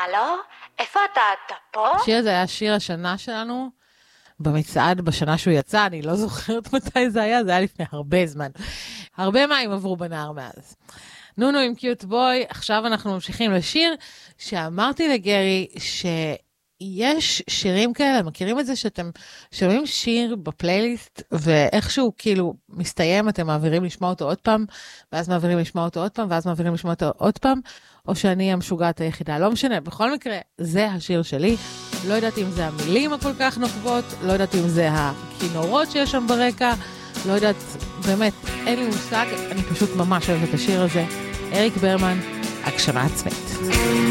הלו? איפה אתה פה? השיר הזה היה שיר השנה שלנו, במצעד בשנה שהוא יצא, אני לא זוכרת מתי זה היה לפני הרבה זמן. הרבה מים עברו בנהר מאז. נונו עם קיוט בוי, עכשיו אנחנו ממשיכים לשיר, שאמרתי לגרי שיש שירים כאלה, מכירים את זה שאתם שומעים שיר בפלייליסט, ואיכשהו כאילו מסתיים, אתם מעבירים לשמוע אותו עוד פעם, ואז מעבירים לשמוע אותו עוד פעם, ואז מעבירים לשמוע אותו עוד פעם, או שאני המשוגעת היחידה, לא משנה, בכל מקרה, זה השיר שלי, לא יודעת אם זה המילים הכל כך נוקבות, לא יודעת אם זה הכינורות שיש שם ברקע, לא יודעת, באמת, אין לי מושג, אני פשוט ממש אוהבת את השיר הזה. אריק ברמן, הגשמה עצמית.